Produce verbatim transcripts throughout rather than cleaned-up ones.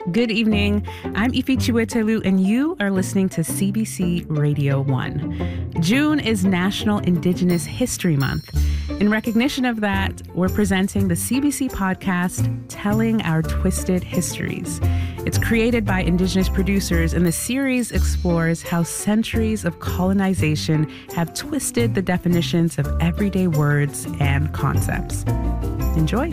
Good evening. I'm Ifi Chiwetelu, and you are listening to C B C Radio one. June is National Indigenous History Month. In recognition of that, we're presenting the C B C podcast, Telling Our Twisted Histories. It's created by Indigenous producers, and the series explores how centuries of colonization have twisted the definitions of everyday words and concepts. Enjoy.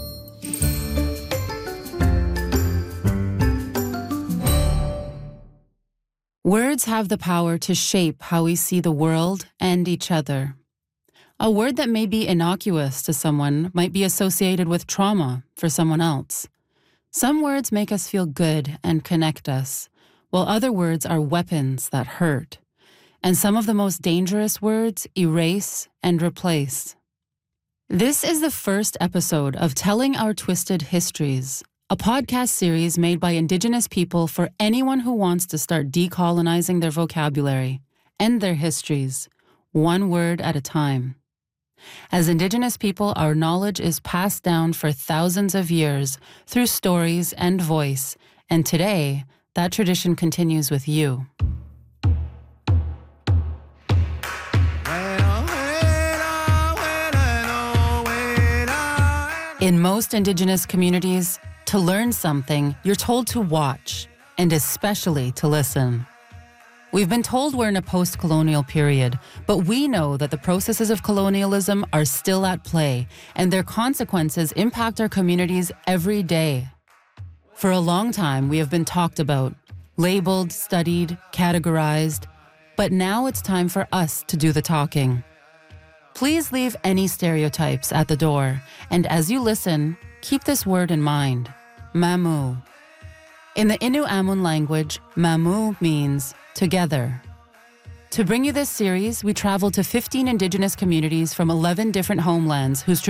Words have the power to shape how we see the world and each other. A word that may be innocuous to someone might be associated with trauma for someone else. Some words make us feel good and connect us, while other words are weapons that hurt. And some of the most dangerous words erase and replace. This is the first episode of Telling Our Twisted Histories, a podcast series made by Indigenous people for anyone who wants to start decolonizing their vocabulary and their histories, one word at a time. As Indigenous people, our knowledge is passed down for thousands of years through stories and voice, and today, that tradition continues with you. In most Indigenous communities, to learn something, you're told to watch, and especially to listen. We've been told we're in a post-colonial period, but we know that the processes of colonialism are still at play, and their consequences impact our communities every day. For a long time, we have been talked about, labeled, studied, categorized, but now it's time for us to do the talking. Please leave any stereotypes at the door, and as you listen, keep this word in mind, mamu. In the Innu Amun language, mamu means together. To bring you this series, we traveled to fifteen Indigenous communities from eleven different homelands whose